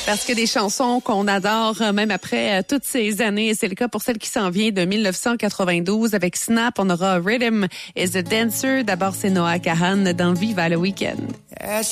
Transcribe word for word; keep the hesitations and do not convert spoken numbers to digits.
Parce que des chansons qu'on adore euh, même après euh, toutes ces années, c'est le cas pour celle qui s'en vient de dix-neuf cent quatre-vingt-douze. Avec Snap, on aura Rhythm is a Dancer. D'abord, c'est Noah Kahan dans Viva le Week-end.